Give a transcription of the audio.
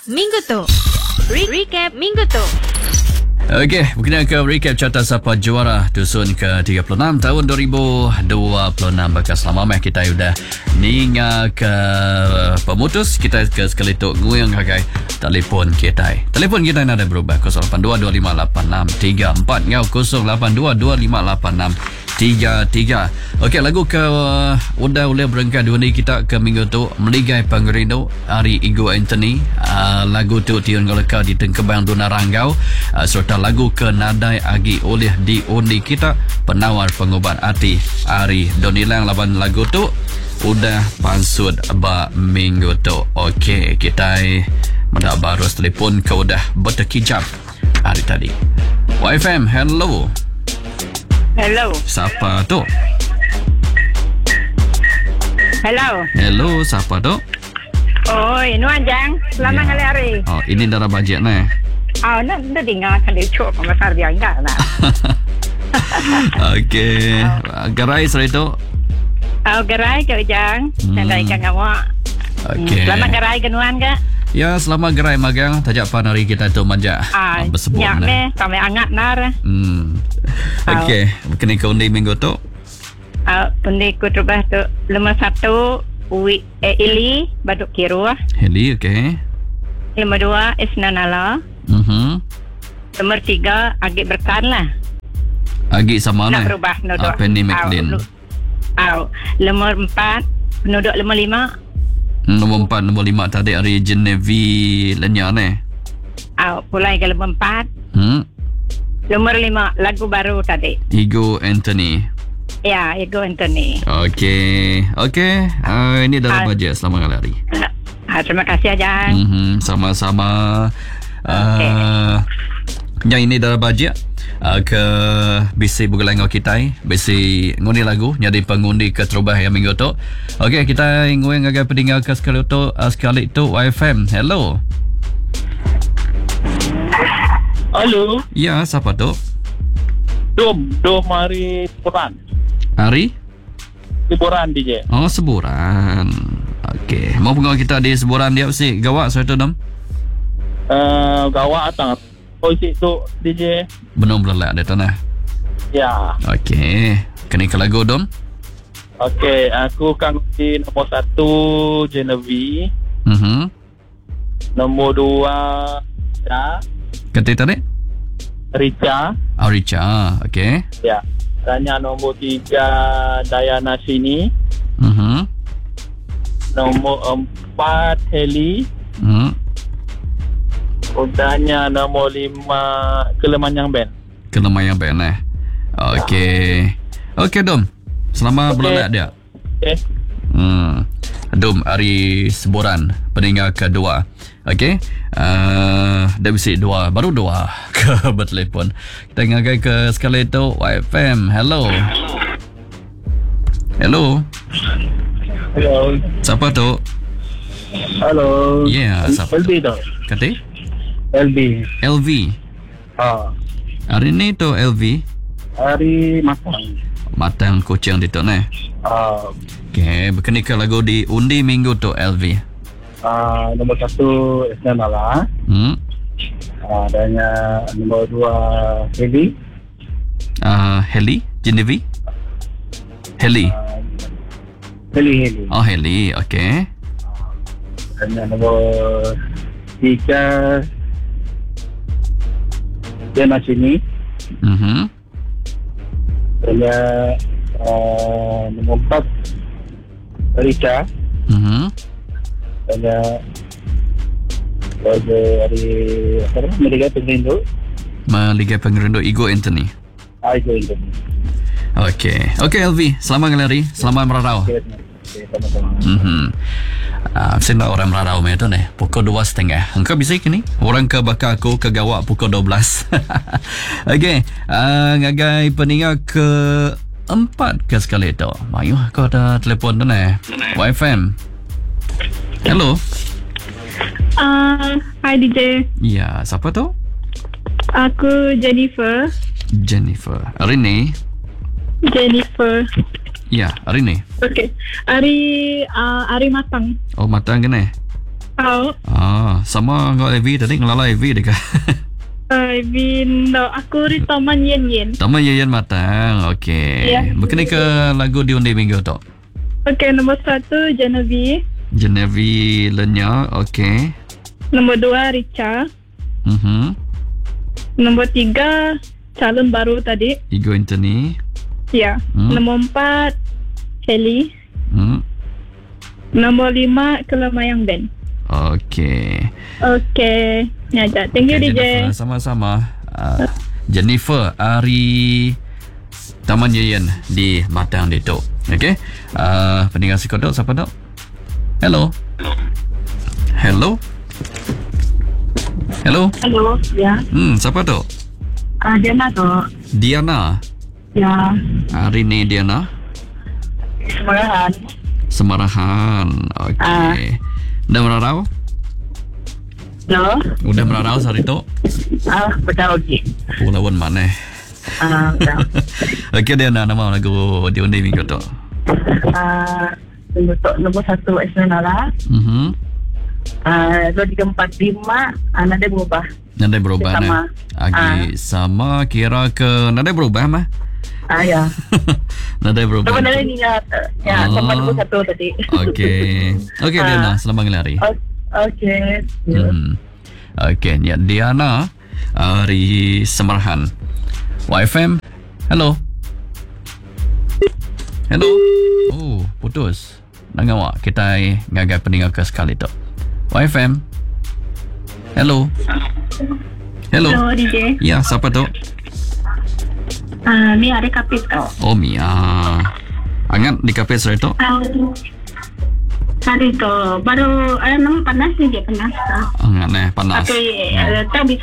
minggu tu. Recap minggu tu. Okey, berkenaan ke recap carta siapa juara dusun ke-36 tahun 2026. Bakal selama kita sudah ninga ke pemutus kita ke sekali tu nguyang kagai telefon kita. Telefon kita ada berubah 082258634 ngau 082258633. Okey, lagu ke udah boleh berangkat dua ni kita ke minggu tu meligai Pangerindo Ari Igo Anthony. Lagu tu tiun goleka di Tengkebang Duna Ranggau serta lagu ke nadai agi oleh diundi kita penawar pengubat hati Ari Donilang lawan lagu tu udah pansud ba minggu tu. Okey, kita mendak baru telefon ke udah bertekijap hari tadi. YFM, hello. Hello. Siapa tu? Hello, siapa tu? Oi, Nuan Jang. Selamat hari. Oh, ini darah bajet ni. Nak dengar kan dia cok pasal dia enggak lah. Okey. Gerai sore tu. Gerai ke Jang. Sandai kan awak. Okey. Selamat gerai ke Nuan ke? Ya, selamat gerai magang. Tajak panari kita tu manja. Bersebut. Ya, sampai angat nar. Okey, kena ke undi minggu tu. Undi ku terubah tu 51 Ili Baduk Kiruah. Heli, okey. 52 Isnanala. Nomor 3 Agik Berkan lah. Agik sama lah. Nak berubah penduduk. Penny McLean. Nomor 4 penduduk 55. Nombor 4, nombor 5 tadi hari Genevieve Lenya ni. Pulai ke nombor 4. Nomor 5 lagu baru tadi. Igo Anthony. Ya, Igo Anthony. Okey. Ini dalam bajet. Selamat hari. Terima kasih Ajang. Sama-sama. Okay. Yang ini dalam bajet ke bisi bugalangau kita bisi ngundi lagu jadi pengundi ke terubah yang minggu tu. Okey, kita ingin agak pendengar ke sekali tu YFM. Hello. Halo. Ya, siapa tu? Dom hari Seburan. Hari? Seburan DJ. Oh, Seburan. Okey, mau pengawa kita di Seburan dia mesti gawak saya tu Dom. Gawak atang. Posisi tu DJ. Benar belak dia tu nah. Ya. Okey, kena ke lagu Dom. Okey, aku kan di nombor 1 Genevieve. Nombor 2 Kata tadi? Richa. Richa, okey. Ya. Tanya nombor 3 Diana Sini. Nombor 4 Heli. Udahnya nombor 5 Kelemanyang Band. Kelemanyang Band Okey. Okey Dom. Selamat berlalat dia. Okey. Dom hari Seburan pendengar kedua. Okey. Dah bisik dua. Baru dua ke bertelefon. Kita ngagai ke sekali tu YFM. Hello. Hello. Siapa tu? Hello. Ya, siapa LB tu. Kata? LV. Hari ni tu LV. Hari Matang kucing di tu ni. Okey, berkenaan ke lagu di undi minggu tu LV. Nombor 1 Isnanala. Dan nombor 2 Heli. Heli, Genevieve. Heli. Oh, Heli, okey. Dan nombor 3 Diana Sini. Dan nombor 4 Richa. Dan dari Meligai Pengerindu. Meligai Pengerindu Igo Anthony. Igo Anthony. Okey LV, selamat lari, selamat merarau. Saya nak orang merarau macam tu ni. Pukul 2.30. Engkau bisa kini? Orang ke bakar aku ke gawak pukul 12. Okey, ngagai pendengar ke 4 ke sekali tu. Mayu kau ada telefon tu ni. YFM. Hello. Hi DJ. Ya, siapa tu? Aku Jennifer. Hari ni? Jennifer. Ya, hari ni. Okay. Hari Matang. Oh, Matang kena. Sama ngau Evi tadi ngelala Evi dekat. Vin, aku di Taman Yen Yen. Taman Yayan Matang. Okey. Ya. Berkenaan ke lagu diundi minggu tu. Okey, nombor 1 Genevieve. Genevieve Lenya. Okey. Nombor 2 Richa. Nombor 3 calon baru tadi. Igo Anthony. Ya. Nombor 4 Kelly. Nombor 5 Kelamayang Band. Okey. Okey. Ni aja. Thank you, DJ. Jennifer, sama-sama. Jennifer Ari Taman Yayan di Matang Detok. Okey. Pendengar si kodok siapa dok? Hello. Hello. Hello. Hello. Ya. Siapa dok? Diana tu. Diana. Ya. Hari ni Diana. Semarahan. Okey. Dah merarau? Hello. Udah merarau hari tu? Betul okey. Lawan mana? Betul. Okey Diana, nama lagu diundi minggu tu. Nombor 1 Esnala. 2, 3, 4, 5 Nada berubah. Nada berubah sama. Sama kira ke nada berubah mah? Ya. Nada berubah. Sebenarnya ni tempat nombor 1 tadi. Okey. Okey Diana, selamat hari. Okey. Okey, ya Diana dari Semarahan. YFM. Hello. Hello. Oh, putus. Nang awak kita ngagai pendengar ke sekali tu. YFM. Hello. Hello. Hello, DJ. Ya, siapa tu? Ni ada kapit tau. Oh, Mia. Angat di kafe sore tu? Hari tu baru memang panas ni dia panas. Angat panas. Tapi tak bisa